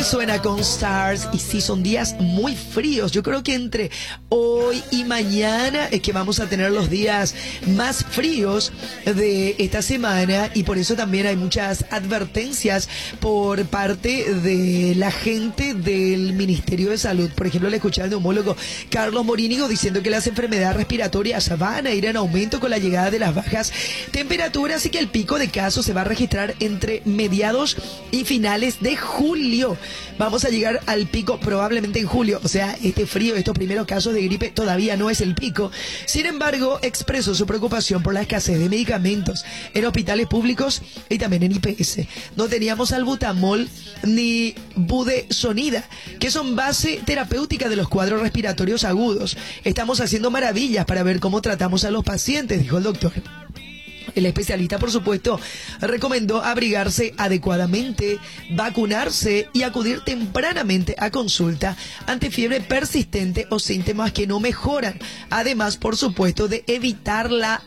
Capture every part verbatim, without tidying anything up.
suena con Stars. Y sí, son días muy fríos. Yo creo que entre hoy y mañana es que vamos a tener los días más fríos de esta semana, y por eso también hay muchas advertencias por parte de la gente del Ministerio de Salud. Por ejemplo, le escuché al neumólogo Carlos Morínigo diciendo que las enfermedades respiratorias van a ir en aumento con la llegada de las bajas temperaturas y que el pico de casos se va a registrar entre mediados y finales de julio. Vamos a llegar al pico probablemente en julio. O sea, este frío, estos primeros casos de gripe todavía no es el pico. Sin embargo, expresó su preocupación por la escasez de medicamentos en hospitales públicos y también en I P S. No teníamos salbutamol ni budesonida, que son base terapéutica de los cuadros respiratorios agudos. Estamos haciendo maravillas para ver cómo tratamos a los pacientes, dijo el doctor. El especialista, por supuesto, recomendó abrigarse adecuadamente, vacunarse y acudir tempranamente a consulta ante fiebre persistente o síntomas que no mejoran. Además, por supuesto, de evitar la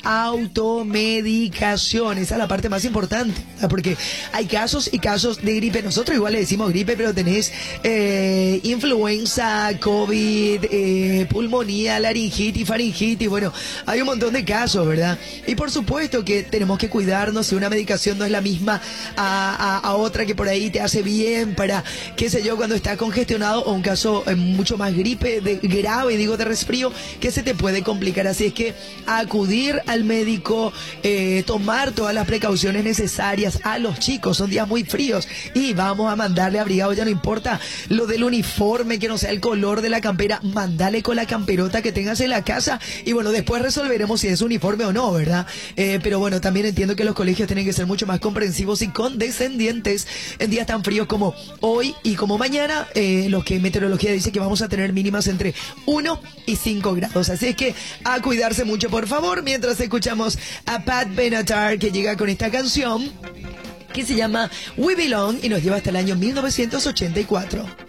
automedicación. Esa es la parte más importante, ¿verdad? Porque hay casos y casos de gripe. Nosotros igual le decimos gripe, pero tenés eh, influenza, COVID, eh, pulmonía, laringitis, faringitis. Bueno, hay un montón de casos, ¿verdad? Y por supuesto que tenemos que cuidarnos. Si una medicación no es la misma a, a, a otra que por ahí te hace bien para, qué sé yo, cuando estás congestionado, o un caso eh, mucho más gripe de, grave, digo, de resfrío, que se te puede complicar. Así es que acudir al médico, eh, tomar todas las precauciones necesarias. A los chicos, son días muy fríos y vamos a mandarle abrigado. Ya no importa lo del uniforme, que no sea el color de la campera, mandale con la camperota que tengas en la casa y bueno, después resolveremos si es uniforme o no, ¿verdad? Eh, pero bueno, también entiendo que los colegios tienen que ser mucho más comprensivos y condescendientes en días tan fríos como hoy y como mañana, eh, lo que meteorología dice que vamos a tener mínimas entre uno y cinco grados. Así es que a cuidarse mucho, por favor, mientras escuchamos a Pat Benatar, que llega con esta canción que se llama We Belong y nos lleva hasta el año mil novecientos ochenta y cuatro.